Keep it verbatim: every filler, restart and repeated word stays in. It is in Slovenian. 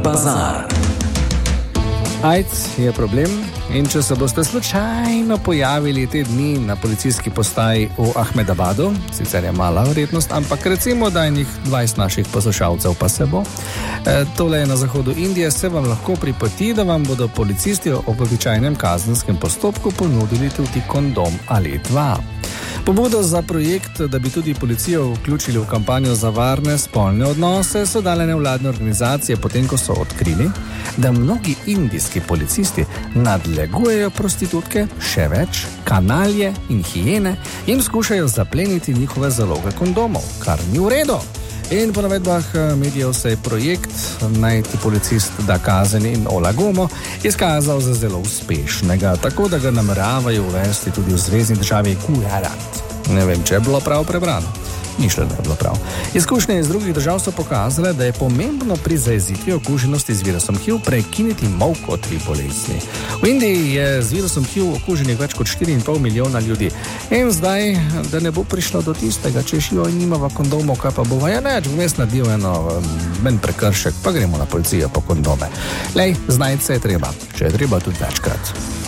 Bazar. AIDS je problem in če se boste slučajno pojavili te dni na policijski postaji v Ahmedabadu, sicer je mala verjetnost, ampak recimo, da je njih dvajset naših poslušalcev pa se bo. E, tole je na zahodu Indije, se vam lahko pripoti, da vam bodo policisti ob običajnem kazenskem postopku ponudili tudi kondom ali dva. Pobudo za projekt, da bi tudi policijo vključili v kampanjo za varne spolne odnose, so dale nevladne organizacije, potem ko so odkrili, da mnogi indijski policisti nadlegujejo prostitutke, še več, kanalje in hijene in skušajo zapleniti njihove zaloge kondomov, kar ni v redu. In po navedbah medijev se je projekt Najti policist da kazen in Olagomo izkazal za zelo uspešnega, tako da ga nameravajo uvesti tudi v zvezni državi Gujarat. Ne vem, če je bilo prav prebrano. Mišljeno je bilo prav. Izkušnje iz drugih držav so pokazale, da je pomembno pri zajezitvi okuženosti z virusom H I V prekiniti molk o tej bolezni. V Indiji je z virusom H I V okuženih več kot štiri in pol milijona ljudi. In zdaj, da ne bo prišlo do tistega, če šijo in nimava kondomov, kaj pa bova, ja neč, vmes nadil eno men prekršek, pa gremo na policijo po kondome. Lej, znajti se je treba, če je treba tudi večkrat.